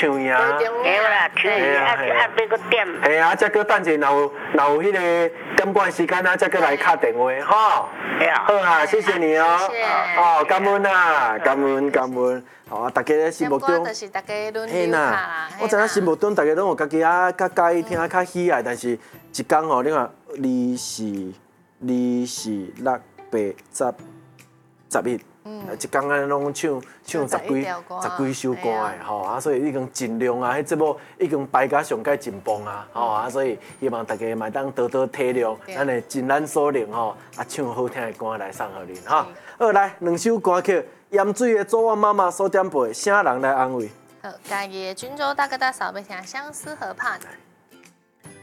唱赢。 对啦，可以要个点。 嘿啊，再搁等者，若有迄个点歌时间啊，再搁来敲电话吼。好啊，谢谢你哦。哦，感恩啊，感恩。好啊，大家咧心目中， 就是大家轮流啦。 我知影心目中大家拢有家己啊，较介意听较喜爱，但是一工吼，你看24、6、8、10、11。一工安尼拢唱十几首歌的吼啊，所以已经尽量啊，迄节目已经排甲上界紧绷啊，吼啊，所以希望大家嘛当多多体谅，咱会尽咱所能吼，啊唱好听的歌来送互恁哈。好，来2首歌曲，盐水的左岸妈妈所点播，啥人来安慰？ 好，家己的泉州大哥大嫂要听相思河畔。